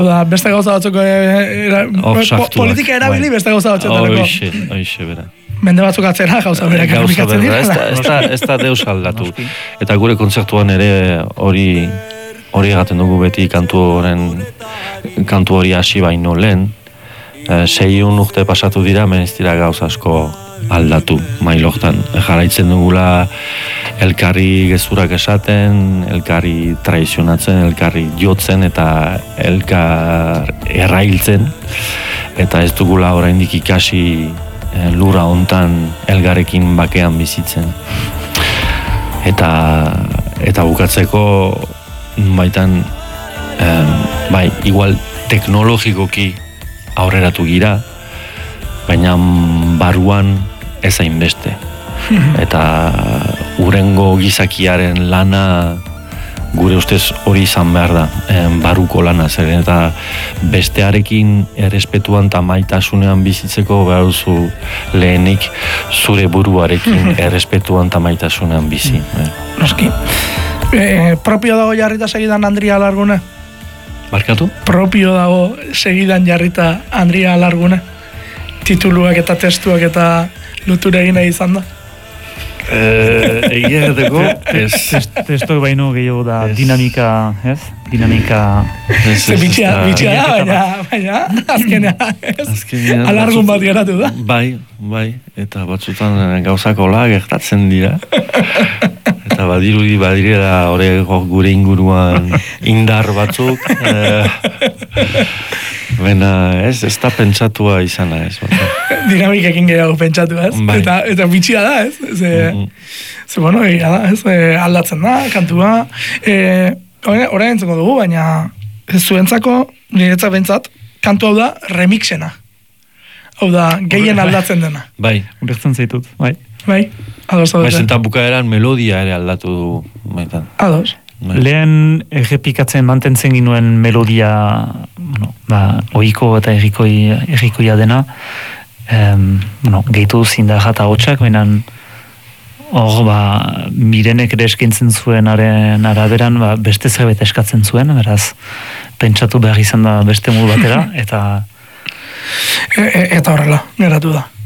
Beste gauza batzuk politika erabili beste gauza batzuetarako. Hoixe, bera. Mende batzuk atzera gauza berak errepikatzen dira. Ez da deus aldatu. Eta gure kontzertuan ere hori egaten dugu beti kantu hori hasi baino lehen. 6 urte pasatu dira, ez dira gauza asko aldatu mailortan. Jarraitzen dugula elkarri gezurak esaten, elkarri traizionatzen, elkarri jotzen eta elkar errailtzen. Eta ez dugula oraindik ikasi lura hontan elgarrekin bakean bizitzen. Eta bukatzeko baitan igual teknologikoki aurreratu gira, baina baruan ez hainbeste. Eta urengo gizakiaren lana gure ustez hori izan behar da, baruko lana zer, eta bestearekin errespetuan eta maitasunean bizitzeko behar duzu lehenik zure buruarekin errespetuan eta maitasunean bizi. Noski. Propio dago jarrita segidan Andria Alargune? Barkatu? Propio dago segidan jarrita Andria Alargune? Tituluak eta testuak eta lutura egin nahi izan da? Egia gateko, testuak baino gehiago da dinamika, ez? Dinamika... Bitxia da, baina azkenean, ez? Alargun bat geratu da? Bai, eta batzutan gauzakola gertatzen dira. Eta badirela gure inguruan indar batzuk. Bena, ez da pentsatua izana, ez? Dinamikekin gehiago pentsatu, ez? Eta bitxia da, ez? Bueno, egia da, ez? Aldatzen da, kantua. Orain entzuko dugu, baina zuentzako, niretzat bentsat, kantu hau da remixena. Hau da, gehien aldatzen dena. Bai. Urektzen zaitut, bai. Bai, ados. Eta bukaeran melodia ere aldatu du, maitan. Ados. Lehen errepikatzen mantentzen ginuen melodia, ohiko eta errikoia dena, gehitu zinda jata hotxak, benen hor, Mirenek ere eskintzen zuenaren araberan, beste zerbait eskatzen zuen, beraz, pentsatu behar izan da beste modu batera, eta horrela, geratu da.